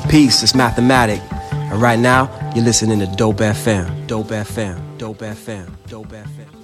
Peace, it's Mathematic. And right now, you're listening to Dope FM. Dope FM. Dope FM. Dope FM.